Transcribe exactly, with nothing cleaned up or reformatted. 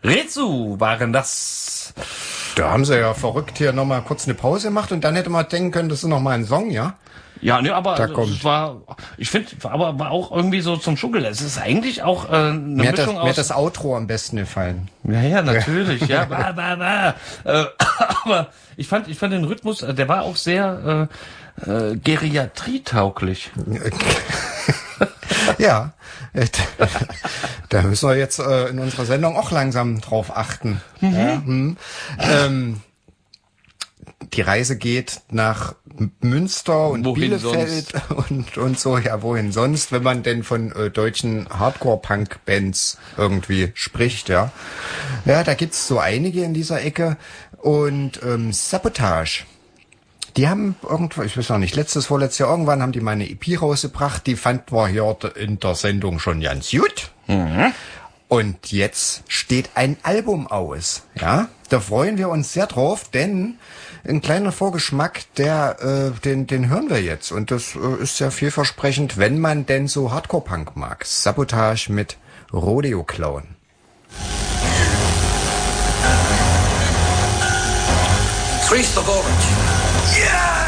Rezu waren das. Da haben sie ja verrückt hier nochmal kurz eine Pause gemacht und dann hätte man denken können, das ist nochmal ein Song, ja? Ja, ne, aber Da es kommt. war, ich finde, aber war auch irgendwie so zum Schuggeln. Es ist eigentlich auch äh, eine Mir hat, das, Mischung mir hat aus. das Outro am besten gefallen. Ja, ja, natürlich, ja. Bah, bah, bah. Äh, aber ich fand, ich fand den Rhythmus, äh, der war auch sehr äh, äh, geriatrietauglich. Ja, äh, da müssen wir jetzt äh, in unserer Sendung auch langsam drauf achten. Mhm. Ja, hm. ähm, die Reise geht nach Münster und Wohin Bielefeld und, und so. Ja, wohin sonst, wenn man denn von äh, deutschen Hardcore-Punk-Bands irgendwie spricht, ja. Ja, da gibt's so einige in dieser Ecke. Und ähm, Sabotage. Die haben irgendwo, ich weiß noch nicht, letztes, vorletztes Jahr irgendwann haben die mal eine E P rausgebracht. Die fanden wir hier in der Sendung schon ganz gut. Mhm. Und jetzt steht ein Album aus. Ja, da freuen wir uns sehr drauf, denn ein kleiner Vorgeschmack, der, äh, den, den hören wir jetzt. Und das äh, ist sehr vielversprechend, wenn man denn so Hardcore-Punk mag. Sabotage mit Rodeo Clown. Freeze the bullet. Yeah!